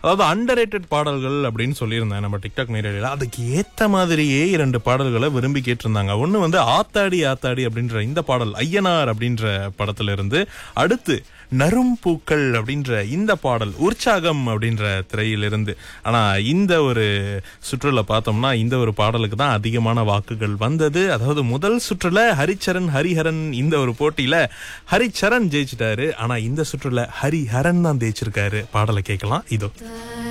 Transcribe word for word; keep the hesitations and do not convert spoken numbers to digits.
அதாவது அண்டர்ரேட்டட் பாடல்கள் அப்படின்னு சொல்லியிருந்தேன் நம்ம டிக்டாக் நேரடியில். அதுக்கு ஏத்த மாதிரியே இரண்டு பாடல்களை விரும்பி கேட்டிருந்தாங்க. ஒண்ணு வந்து ஆத்தாடி ஆத்தாடி அப்படின்ற இந்த பாடல் ஐயனார் அப்படின்ற படத்துல இருந்து, அடுத்து நரும் பூக்கள் அப்படின்ற இந்த பாடல் உற்சாகம் அப்படின்ற திரையிலிருந்து. ஆனா இந்த ஒரு சுற்றுல பார்த்தோம்னா இந்த ஒரு பாடலுக்கு தான் அதிகமான வாக்குகள் வந்தது. அதாவது முதல் சுற்றுல ஹரிச்சரன் ஹரிஹரன் இந்த ஒரு போட்டியில ஹரிச்சரன் ஜெயிச்சிட்டாரு. ஆனா இந்த சுற்றுல ஹரிஹரன் தான் ஜெயிச்சிருக்காரு. பாடலை கேட்கலாம் இதோ.